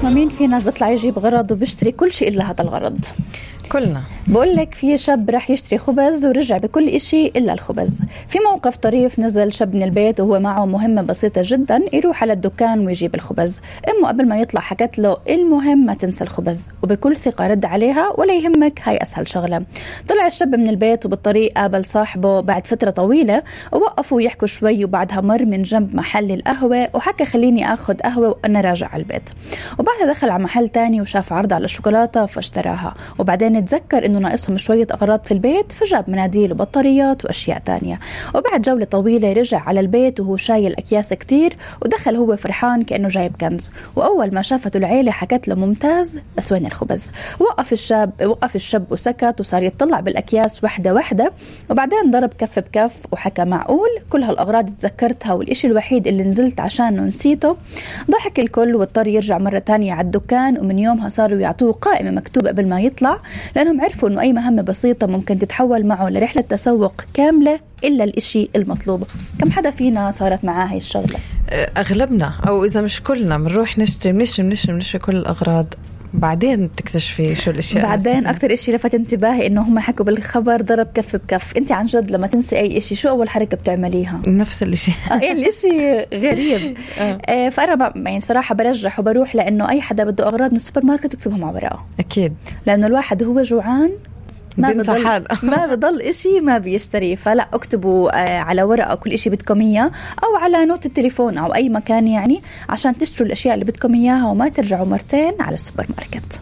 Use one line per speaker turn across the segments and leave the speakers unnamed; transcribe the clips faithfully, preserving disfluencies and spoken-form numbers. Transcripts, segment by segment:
إنه مين فينا بيطلع يجيب غرض وبيشتري كل شيء إلا هذا الغرض؟
كلنا.
بقول لك في شاب راح يشتري خبز ورجع بكل إشي إلا الخبز. في موقف طريف، نزل شاب من البيت وهو معه مهمة بسيطة جدا، يروح على الدكان ويجيب الخبز. أمه قبل ما يطلع حكت له المهم ما تنسى الخبز، وبكل ثقة رد عليها ولا يهمك هاي أسهل شغلة. طلع الشاب من البيت وبالطريق قابل صاحبه بعد فترة طويلة، ووقفوا يحكوا شوي، وبعدها مر من جنب محل القهوة وحكى خليني أخذ قهوة وأنا راجع على البيت. وبعدها دخل على محل تاني وشاف عرض على الشوكولاتة فاشتراها، وبعدين تذكر إنه ناقصهم شوية أغراض في البيت فجاب مناديل وبطاريات وأشياء تانية. وبعد جولة طويلة رجع على البيت وهو شايل أكياس كتير، ودخل هو فرحان كأنه جايب كنز. وأول ما شافته العيلة حكت له ممتاز بس وين الخبز؟ وقف الشاب وقف الشاب وسكت وصار يطلع بالأكياس وحدة وحدة، وبعدين ضرب كف بكف وحكى معقول كل هالأغراض تذكرتها والإشي الوحيد اللي نزلت عشانه نسيته؟ ضحك الكل واضطر يرجع مرة تانية على الدكان، ومن يومها صاروا يعطوه قائمة مكتوبة قبل ما يطلع، لأنهم عرفوا إنه أي مهمة بسيطة ممكن تتحول معه لرحلة تسوق كاملة إلا الإشي المطلوب. كم حدا فينا صارت معاه هاي الشغلة؟
أغلبنا، أو إذا مش كلنا، بنروح نشتري منشي منشي منشي كل الأغراض، بعدين تكتشفي شو الاشياء.
بعدين اكثر اشي لفت انتباهي انه هم حكوا بالخبر ضرب كف بكف. انت عن جد لما تنسي اي اشي شو اول حركه بتعمليها؟
نفس الاشي.
ايه الاشي غريب. آه فانا يعني صراحه برجح وبروح، لانه اي حدا بده اغراض من السوبر ماركت اكتبهم على ورقه
اكيد،
لانه الواحد هو جوعان ما بضل ما بضل إشي ما بيشتري. فلا اكتبوا على ورقة كل إشي بدكم إياه، أو على نوت التليفون أو أي مكان، يعني عشان تشتروا الأشياء اللي بدكم إياها وما ترجعوا مرتين على السوبر ماركت.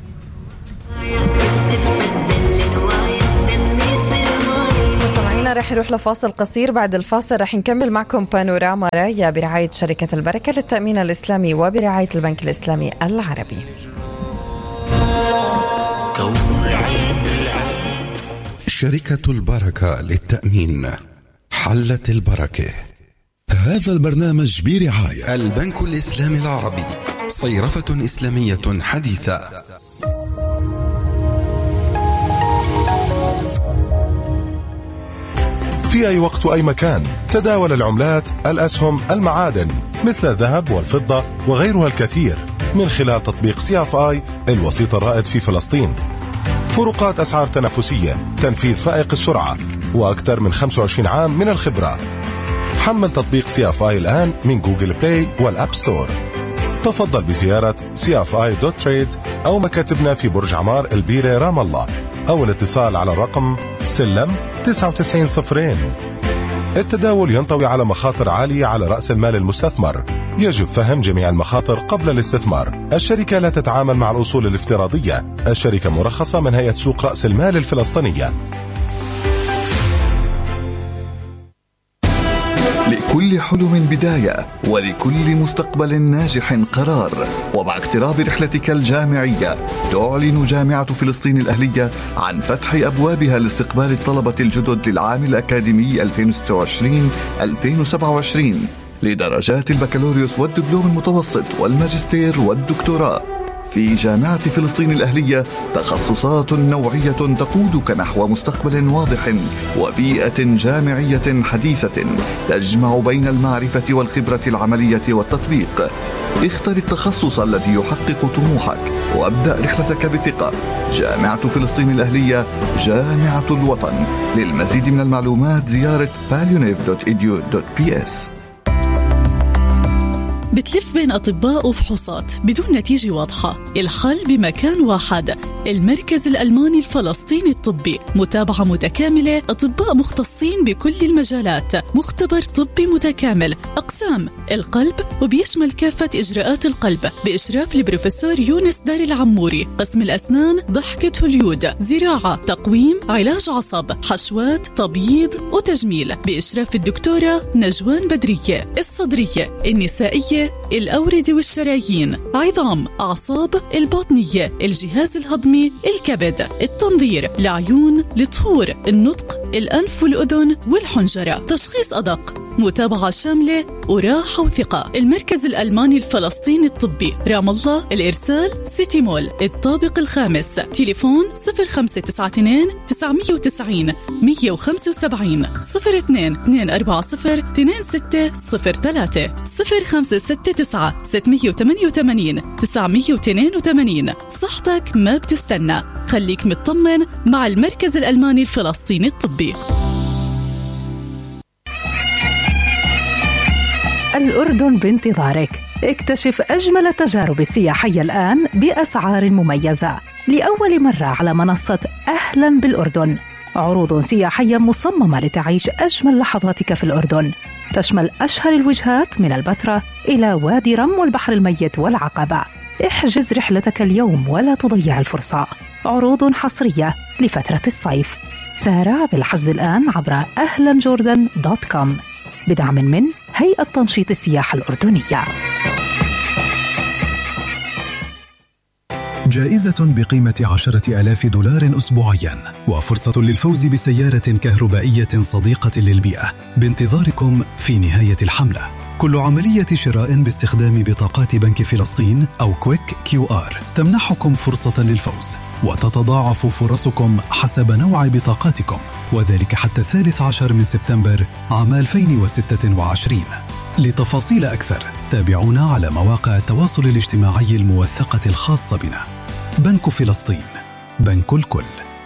مستمعينا رح نروح لفاصل قصير، بعد الفاصل رح نكمل معكم بانوراما رايا برعاية شركة البركة للتأمين الإسلامي وبرعاية البنك الإسلامي العربي.
شركة البركة للتأمين، حلت البركة.
هذا البرنامج برعاية
البنك الإسلامي العربي، صيرفة إسلامية حديثة.
في أي وقت وأي مكان تداول العملات، الأسهم، المعادن مثل الذهب والفضة وغيرها الكثير من خلال تطبيق سي اف آي الوسيط الرائد في فلسطين. فروقات أسعار تنافسية، تنفيذ فائق السرعة، وأكثر من خمسة وعشرين عام من الخبرة. حمل تطبيق سي اف آي الآن من جوجل بلاي والأب ستور. تفضل بزيارة سي اف آي دوت تريد أو مكاتبنا في برج عمار البيرة رام الله، أو الاتصال على الرقم سلم تسعة وتسعين صفرين. التداول ينطوي على مخاطر عالية على رأس المال المستثمر، يجب فهم جميع المخاطر قبل الاستثمار. الشركة لا تتعامل مع الأصول الافتراضية. الشركة مرخصة من هيئة سوق رأس المال الفلسطينية.
لكل حلم بداية، ولكل مستقبل ناجح قرار. ومع اقتراب رحلتك الجامعية، تعلن جامعة فلسطين الأهلية عن فتح أبوابها لاستقبال الطلبة الجدد للعام الأكاديمي ألفين وستة وعشرين ألفين وسبعة وعشرين لدرجات البكالوريوس والدبلوم المتوسط والماجستير والدكتوراه. في جامعة فلسطين الأهلية تخصصات نوعية تقودك نحو مستقبل واضح وبيئة جامعية حديثة تجمع بين المعرفة والخبرة العملية والتطبيق. اختر التخصص الذي يحقق طموحك وابدأ رحلتك بثقة. جامعة فلسطين الأهلية، جامعة الوطن. للمزيد من المعلومات زيارة باليونيف دوت إي دي يو دوت بي إس.
بتلف بين أطباء وفحوصات بدون نتيجة واضحة. الحل بمكان واحد، المركز الألماني الفلسطيني الطبي. متابعة متكاملة، أطباء مختصين بكل المجالات، مختبر طبي متكامل، أقسام القلب وبيشمل كافة إجراءات القلب بإشراف البروفيسور يونس دار العموري. قسم الأسنان، ضحكة هوليود، زراعة، تقويم، علاج عصب، حشوات، تبييض وتجميل بإشراف الدكتورة نجوان بدرية. الصدرية، النسائية، الأوردة والشرايين، عظام، أعصاب، الباطنية، الجهاز الهضمي، الكبد، التنظير، العيون، الطهور، النطق، الأنف والأذن والحنجرة. تشخيص أدق، متابعة شاملة وراحة وثقة. المركز الألماني الفلسطيني الطبي رام الله، الإرسال سيتي مول الطابق الخامس. تليفون صفر خمسة تسعة اثنين تسعمية وتسعين مية وخمسة وسبعين صفر اثنين اثنين أربعة صفر اثنين ستة صفر ثلاثة صفر خمسة ستة تسعة ستمية وثمانية وثمانين تسعمية واثنين وثمانين. صحتك ما بتستنى، خليك مطمن مع المركز الألماني الفلسطيني الطبي.
الأردن بانتظارك. اكتشف أجمل التجارب السياحية الآن بأسعار مميزة لأول مرة على منصة أهلا بالأردن. عروض سياحية مصممة لتعيش أجمل لحظاتك في الأردن، تشمل أشهر الوجهات من البتراء إلى وادي رم والبحر الميت والعقبة. احجز رحلتك اليوم ولا تضيع الفرصة. عروض حصرية لفترة الصيف. سارع بالحجز الآن عبر أهلا جوردن دوت كوم بدعم من هيئة تنشيط السياحة الأردنية.
جائزة بقيمة عشرة آلاف دولار أسبوعياً وفرصة للفوز بسيارة كهربائية صديقة للبيئة بانتظاركم في نهاية الحملة. كل عملية شراء باستخدام بطاقات بنك فلسطين أو كويك كيو آر تمنحكم فرصة للفوز، وتتضاعف فرصكم حسب نوع بطاقاتكم، وذلك حتى الثالث عشر من سبتمبر عام ألفين وستة وعشرين. لتفاصيل أكثر تابعونا على مواقع التواصل الاجتماعي الموثقة الخاصة بنا. بنك فلسطين، بنك الكل.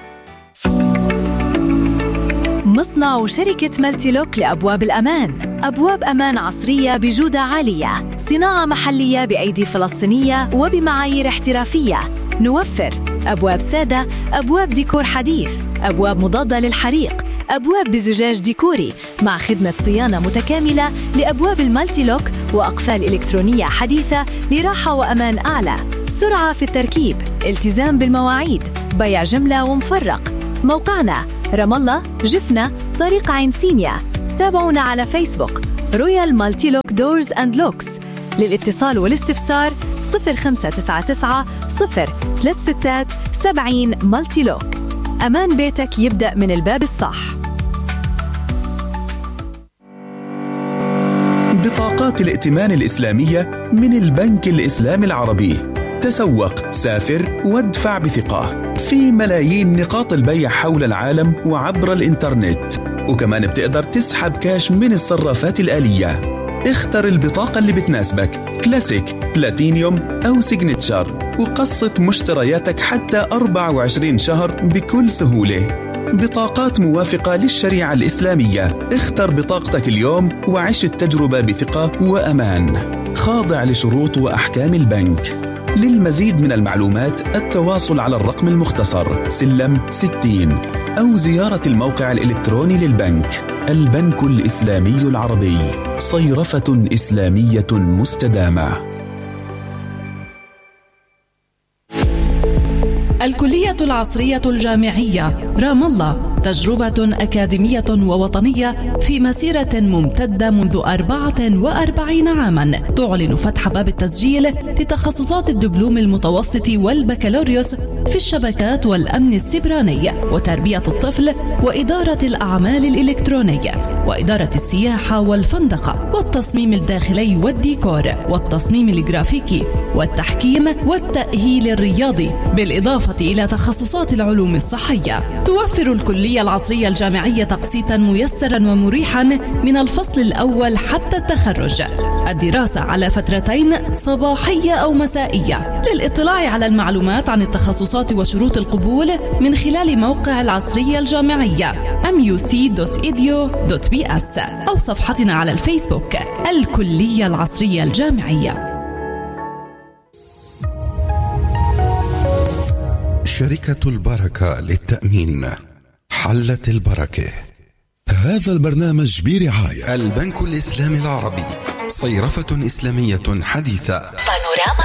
مصنع شركة مالتيلوك لأبواب الأمان. أبواب أمان عصرية بجودة عالية، صناعة محلية بأيدي فلسطينية وبمعايير احترافية. نوفر أبواب سادة، أبواب ديكور حديث، أبواب مضادة للحريق، أبواب بزجاج ديكوري مع خدمة صيانة متكاملة لأبواب المالتيلوك وأقفال إلكترونية حديثة لراحة وأمان أعلى. سرعة في التركيب، التزام بالمواعيد، بيع جملة ومفرق. موقعنا رام الله، جفنة، طريق عين سينيا. تابعونا على فيسبوك رويال مالتيلوك دورز أند لوكس. للاتصال والاستفسار صفر خمسة تسعة تسعة صفر ثلاث ستات سبعين. مالتيلوك، أمان بيتك يبدأ من الباب الصح.
بطاقات الائتمان الإسلامية من البنك الإسلامي العربي. تسوق، سافر، وادفع بثقة في ملايين نقاط البيع حول العالم وعبر الإنترنت، وكمان بتقدر تسحب كاش من الصرافات الآلية. اختر البطاقة اللي بتناسبك، كلاسيك، بلاتينيوم أو سيجنتشر، وقسط مشترياتك حتى أربعة وعشرين شهر بكل سهولة. بطاقات موافقة للشريعة الإسلامية. اختر بطاقتك اليوم وعيش التجربة بثقة وأمان، خاضع لشروط وأحكام البنك. للمزيد من المعلومات التواصل على الرقم المختصر سلم ستين أو زيارة الموقع الإلكتروني للبنك. البنك الإسلامي العربي، صيرفة إسلامية مستدامة.
الكلية العصرية الجامعية رام الله، تجربة أكاديمية ووطنية في مسيرة ممتدة منذ أربعة وأربعين عاما، تعلن فتح باب التسجيل لتخصصات الدبلوم المتوسط والبكالوريوس في الشبكات والأمن السيبراني وتربية الطفل وإدارة الأعمال الإلكترونية وإدارة السياحة والفندقة والتصميم الداخلي والديكور والتصميم الجرافيكي والتحكيم والتأهيل الرياضي، بالإضافة إلى تخصصات العلوم الصحية. توفر الكلية العصرية الجامعية تقسيطا ميسرا ومريحا من الفصل الأول حتى التخرج. الدراسة على فترتين صباحية أو مسائية. للإطلاع على المعلومات عن التخصصات وشروط القبول من خلال موقع العصرية الجامعية ام يو سي دوت اي دي يو دوت بي اس أو صفحتنا على الفيسبوك الكلية العصرية الجامعية.
شركة البركة للتأمين، حلت البركة.
هذا البرنامج برعاية
البنك الإسلامي العربي، صيرفة إسلامية حديثة.